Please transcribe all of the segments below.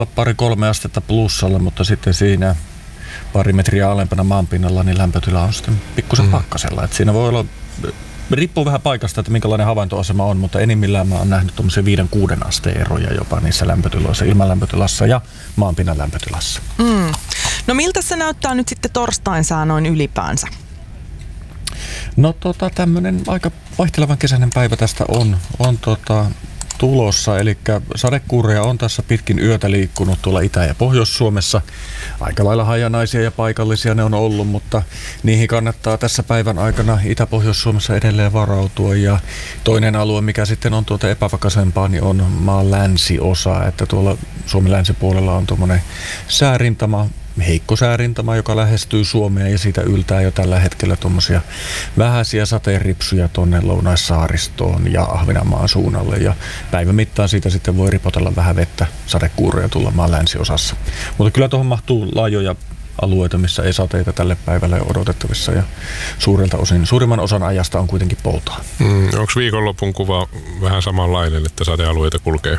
2-3 astetta plussalla, mutta sitten siinä pari metriä alempana maanpinnalla niin lämpötila on sitten pikkusen pakkasella. Et siinä voi olla, riippuu vähän paikasta, että minkälainen havaintoasema on, mutta enimmillään mä oon nähnyt tuommoisia 5-6 asteen eroja jopa niissä lämpötiloissa, ilmanlämpötilassa ja maanpinnan lämpötilassa. No miltä se näyttää nyt sitten torstain sää noin ylipäänsä? No tämmönen aika vaihtelevan kesäinen päivä tästä on tulossa, eli sadekuuroja on tässä pitkin yötä liikkunut tuolla Itä- ja Pohjois-Suomessa. Aika lailla hajanaisia ja paikallisia ne on ollut, mutta niihin kannattaa tässä päivän aikana Itä-Pohjois-Suomessa edelleen varautua. Ja toinen alue, mikä sitten on epävakaisempaa, niin on maan länsiosa, että tuolla Suomen länsipuolella on tuommoinen säärintama, heikko säärintama, joka lähestyy Suomea ja siitä yltää jo tällä hetkellä tuommoisia vähäisiä sateenripsuja tuonne Lounaissaaristoon ja Ahvenanmaan suunnalle. Ja päivän mittaan siitä sitten voi ripotella vähän vettä, sadekuuroja tulla maan länsiosassa. Mutta kyllä tuohon mahtuu laajoja alueita, missä ei sateita tälle päivälle odotettavissa ja suurimman osan ajasta on kuitenkin poutaa. Onko viikonlopun kuva vähän samanlainen, että sadealueita kulkee?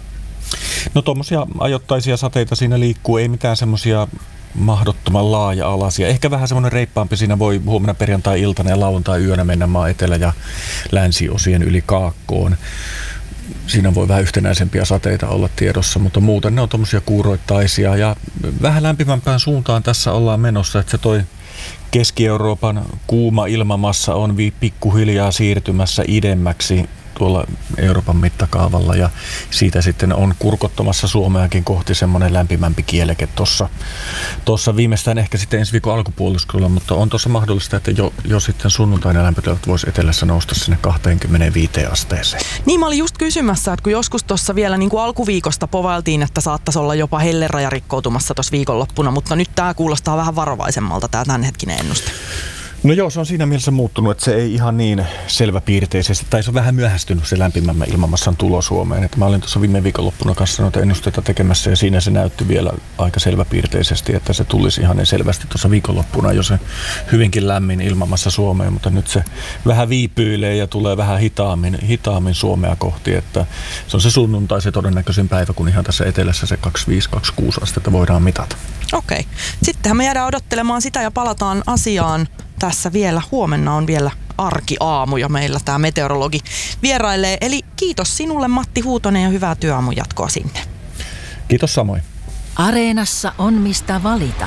No tuommoisia ajoittaisia sateita siinä liikkuu, ei mitään semmoisia mahdottoman laaja-alaisia. Ehkä vähän semmoinen reippaampi siinä voi huomenna perjantai-iltana ja lauantai-yönä mennä maan etelä- ja länsiosien yli kaakkoon. Siinä voi vähän yhtenäisempiä sateita olla tiedossa, mutta muuten ne on tuommoisia kuuroittaisia ja vähän lämpimämpään suuntaan tässä ollaan menossa, että se toi Keski-Euroopan kuuma ilmamassa on pikkuhiljaa siirtymässä idemmäksi tuolla Euroopan mittakaavalla ja siitä sitten on kurkottamassa Suomeakin kohti semmoinen lämpimämpi kieleke tuossa viimeistään ehkä sitten ensi viikon alkupuoliskolla, mutta on tuossa mahdollista, että jo sitten sunnuntaina lämpötilat voisi etelässä nousta sinne 25 asteeseen. Niin mä olin just kysymässä, että kun joskus tuossa vielä niin kuin alkuviikosta povailtiin, että saattaisi olla jopa helleraja rikkoutumassa tuossa viikonloppuna, mutta nyt tämä kuulostaa vähän varovaisemmalta tämä tämänhetkinen ennuste. No joo, se on siinä mielessä muuttunut, että se ei ihan niin selväpiirteisesti, tai se on vähän myöhästynyt se lämpimämmän ilmamassan tulo Suomeen. Että mä olin tuossa viime viikonloppuna kanssa noita ennusteita tekemässä ja siinä se näytti vielä aika selväpiirteisesti, että se tulisi ihan selvästi tuossa viikonloppuna jo se hyvinkin lämmin ilmamassa Suomeen, mutta nyt se vähän viipyilee ja tulee vähän hitaammin Suomea kohti, että se on se sunnuntai se todennäköisin päivä, kun ihan tässä etelässä se 25-26 astetta voidaan mitata. Okei. Sittenhän me jäädään odottelemaan sitä ja palataan asiaan tässä vielä. Huomenna on vielä arkiaamu ja meillä tämä meteorologi vierailee. Eli kiitos sinulle Matti Huutonen ja hyvää työaamun jatkoa sinne. Kiitos samoin. Areenassa on mistä valita.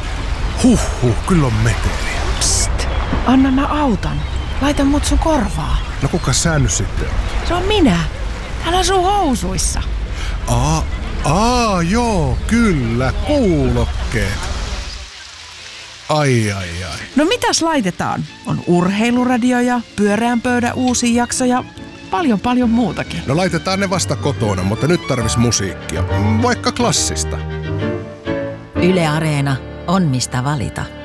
Kyllä on meteliä. Psst, anna mä autan. Laita mut sun korvaa. No kuka sä nyt sitten on? Se on minä. Täällä on sun housuissa. Joo, kyllä, kuulokkeet. Ai. No mitäs laitetaan? On urheiluradio ja pyöreän pöydän uusi jakso ja paljon muutakin. No laitetaan ne vasta kotona, mutta nyt tarvis musiikkia. Vaikka klassista. Yle Areena on mistä valita.